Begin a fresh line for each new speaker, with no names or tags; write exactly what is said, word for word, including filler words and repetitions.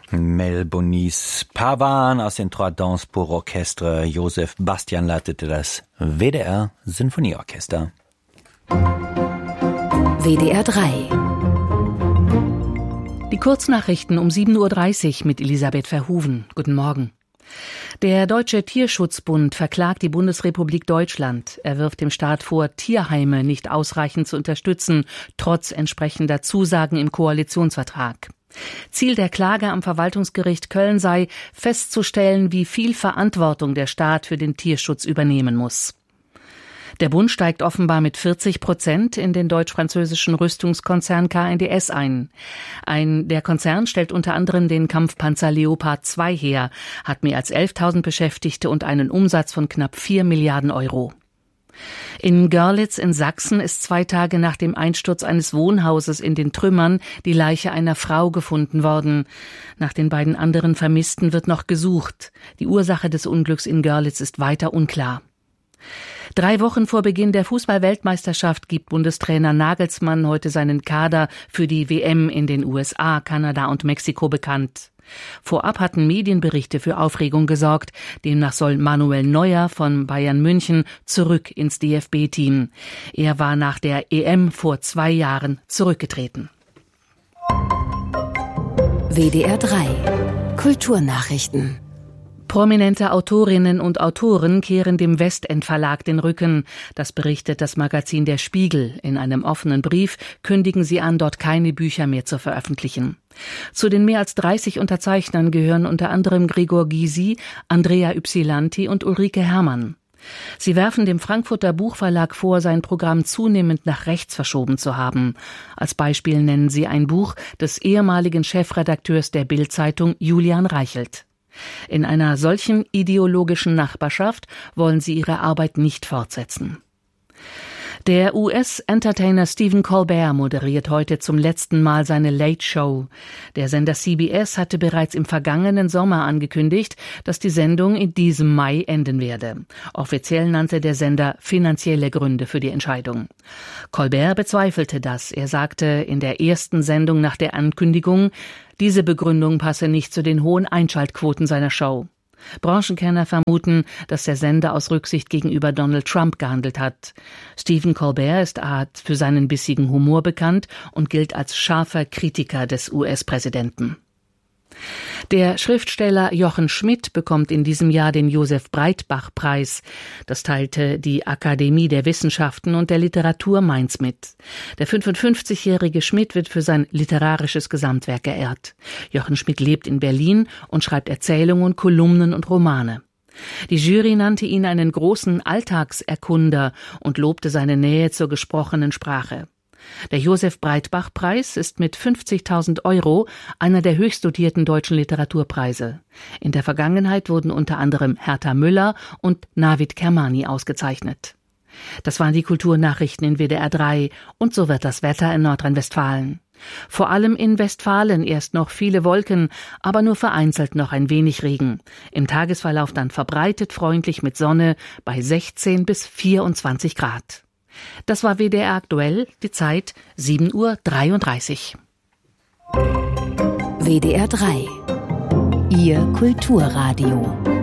Mel Bonis Pavan aus den Trois Danses pour Orchestre. Josef Bastian leitete das W D R Sinfonieorchester.
W D R drei.
Die Kurznachrichten um sieben Uhr dreißig mit Elisabeth Verhoeven. Guten Morgen. Der Deutsche Tierschutzbund verklagt die Bundesrepublik Deutschland. Er wirft dem Staat vor, Tierheime nicht ausreichend zu unterstützen, trotz entsprechender Zusagen im Koalitionsvertrag. Ziel der Klage am Verwaltungsgericht Köln sei, festzustellen, wie viel Verantwortung der Staat für den Tierschutz übernehmen muss. Der Bund steigt offenbar mit vierzig Prozent in den deutsch-französischen Rüstungskonzern K N D S ein. Ein, der Konzern stellt unter anderem den Kampfpanzer Leopard zwei her, hat mehr als elftausend Beschäftigte und einen Umsatz von knapp vier Milliarden Euro. In Görlitz in Sachsen ist zwei Tage nach dem Einsturz eines Wohnhauses in den Trümmern die Leiche einer Frau gefunden worden. Nach den beiden anderen Vermissten wird noch gesucht. Die Ursache des Unglücks in Görlitz ist weiter unklar. Drei Wochen vor Beginn der Fußball-Weltmeisterschaft gibt Bundestrainer Nagelsmann heute seinen Kader für die W M in den U S A, Kanada und Mexiko bekannt. Vorab hatten Medienberichte für Aufregung gesorgt. Demnach soll Manuel Neuer von Bayern München zurück ins D F B-Team. Er war nach der E M vor zwei Jahren zurückgetreten.
W D R drei. Kulturnachrichten.
Prominente Autorinnen und Autoren kehren dem Westend Verlag den Rücken. Das berichtet das Magazin Der Spiegel. In einem offenen Brief kündigen sie an, dort keine Bücher mehr zu veröffentlichen. Zu den mehr als dreißig Unterzeichnern gehören unter anderem Gregor Gysi, Andrea Ypsilanti und Ulrike Herrmann. Sie werfen dem Frankfurter Buchverlag vor, sein Programm zunehmend nach rechts verschoben zu haben. Als Beispiel nennen sie ein Buch des ehemaligen Chefredakteurs der Bild-Zeitung Julian Reichelt. In einer solchen ideologischen Nachbarschaft wollen sie ihre Arbeit nicht fortsetzen. Der U S-Entertainer Stephen Colbert moderiert heute zum letzten Mal seine Late Show. Der Sender C B S hatte bereits im vergangenen Sommer angekündigt, dass die Sendung in diesem Mai enden werde. Offiziell nannte der Sender finanzielle Gründe für die Entscheidung. Colbert bezweifelte das. Er sagte in der ersten Sendung nach der Ankündigung, diese Begründung passe nicht zu den hohen Einschaltquoten seiner Show. Branchenkenner vermuten, dass der Sender aus Rücksicht gegenüber Donald Trump gehandelt hat. Stephen Colbert ist für seinen bissigen Humor bekannt und gilt als scharfer Kritiker des U S-Präsidenten. Der Schriftsteller Jochen Schmidt bekommt in diesem Jahr den Josef-Breitbach-Preis. Das teilte die Akademie der Wissenschaften und der Literatur Mainz mit. Der fünfundfünfzigjährige Schmidt wird für sein literarisches Gesamtwerk geehrt. Jochen Schmidt lebt in Berlin und schreibt Erzählungen, Kolumnen und Romane. Die Jury nannte ihn einen großen Alltagserkunder und lobte seine Nähe zur gesprochenen Sprache. Der Josef-Breitbach-Preis ist mit fünfzigtausend Euro einer der höchst dotierten deutschen Literaturpreise. In der Vergangenheit wurden unter anderem Hertha Müller und Navid Kermani ausgezeichnet. Das waren die Kulturnachrichten in W D R drei und so wird das Wetter in Nordrhein-Westfalen. Vor allem in Westfalen erst noch viele Wolken, aber nur vereinzelt noch ein wenig Regen. Im Tagesverlauf dann verbreitet freundlich mit Sonne bei sechzehn bis vierundzwanzig Grad. Das war W D R aktuell, die Zeit sieben Uhr dreiunddreißig.
W D R drei. Ihr Kulturradio.